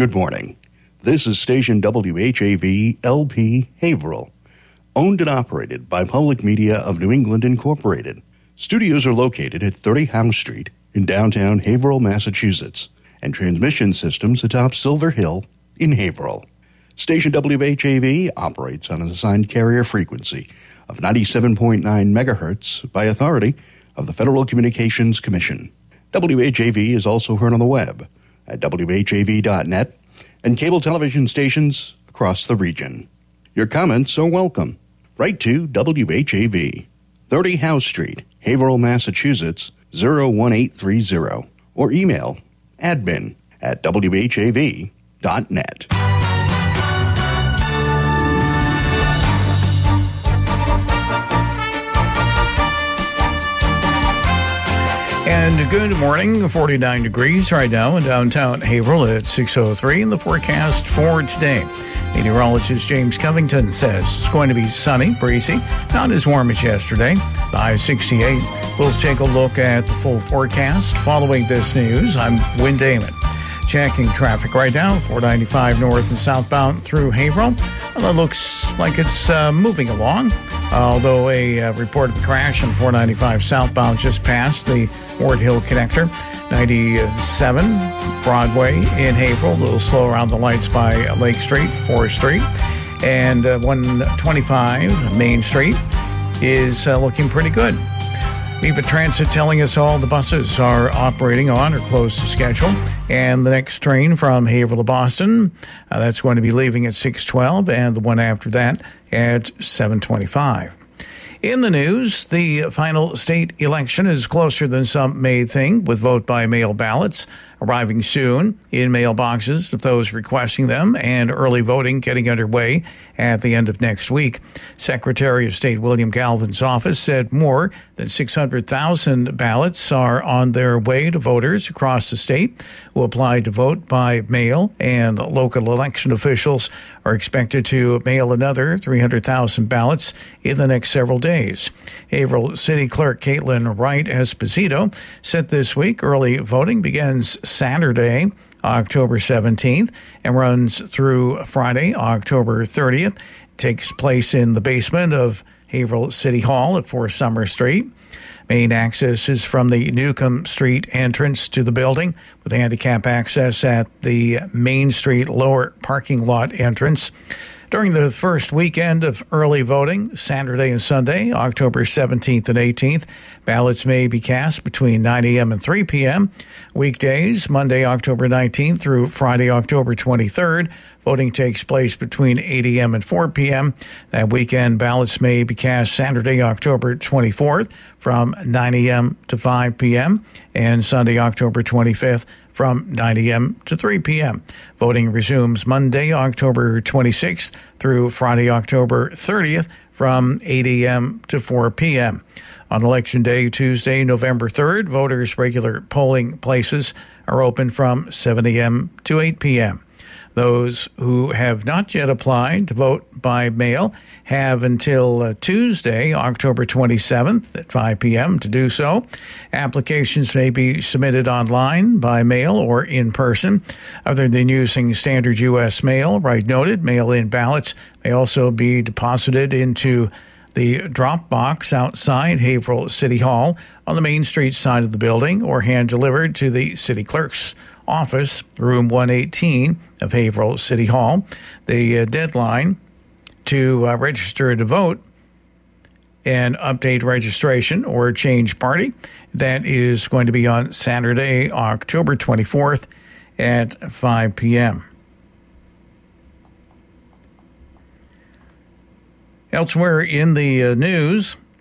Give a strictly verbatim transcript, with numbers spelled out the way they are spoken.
Good morning. This is station W H A V L P Haverhill, owned and operated by Public Media of New England Incorporated. Studios are located at thirty House Street in downtown Haverhill, Massachusetts, and transmission systems atop Silver Hill in Haverhill. Station W H A V operates on an assigned carrier frequency of ninety-seven point nine megahertz by authority of the Federal Communications Commission. W H A V is also heard on the web at W H A V dot net and cable television stations across the region. Your comments are welcome. Write to W H A V, thirty House Street, Haverhill, Massachusetts, zero one eight three zero, or email admin at W H A V dot net. And good morning, forty-nine degrees right now in downtown Haverhill at six oh three. And the forecast for today. Meteorologist James Covington says it's going to be sunny, breezy, not as warm as yesterday. The high sixty-eight. We'll take a look at the full forecast. Following this news, I'm Wynn Damon. Checking traffic right now, four ninety-five north and southbound through Haverhill. Well, it looks like it's uh, moving along, although a uh, report of a crash on four ninety-five southbound just passed the Ward Hill connector. ninety-seven Broadway in Haverhill, a little slow around the lights by Lake Street, fourth Street. And uh, one twenty-five Main Street is uh, looking pretty good. Viva Transit telling us all the buses are operating on or close to schedule. And the next train from Haverhill to Boston, uh, that's going to be leaving at six twelve, and the one after that at seven twenty-five. In the news, the final state election is closer than some may think, with vote-by-mail ballots arriving soon in mailboxes of those requesting them, and early voting getting underway at the end of next week. Secretary of State William Galvin's office said more than six hundred thousand ballots are on their way to voters across the state who applied to vote by mail, and local election officials are expected to mail another three hundred thousand ballots in the next several days. Haverhill City Clerk Caitlin Wright Esposito said this week early voting begins Saturday, October seventeenth, and runs through Friday, October thirtieth. It takes place in the basement of Haverhill City Hall at four Summer Street. Main access is from the Newcomb Street entrance to the building, with handicap access at the Main Street lower parking lot entrance. During the first weekend of early voting, Saturday and Sunday, October seventeenth and eighteenth, ballots may be cast between nine a.m. and three p.m. Weekdays, Monday, October nineteenth through Friday, October twenty-third. Voting takes place between eight a.m. and four p.m. That weekend, ballots may be cast Saturday, October twenty-fourth from nine a.m. to five p.m. and Sunday, October twenty-fifth from nine a.m. to three p.m. Voting resumes Monday, October twenty-sixth through Friday, October thirtieth from eight a.m. to four p.m. On Election Day, Tuesday, November third, voters' regular polling places are open from seven a.m. to eight p.m. Those who have not yet applied to vote by mail have until uh, Tuesday, October twenty-seventh at five p.m. to do so. Applications may be submitted online, by mail, or in person. Other than using standard U S mail, Wright noted, mail-in ballots may also be deposited into the drop box outside Haverhill City Hall on the Main Street side of the building, or hand-delivered to the city clerk's office, room one eighteen of Haverhill City Hall. The uh, deadline to uh, register to vote and update registration or change party, that is going to be on Saturday, October twenty-fourth at five p.m. Elsewhere in the uh, news,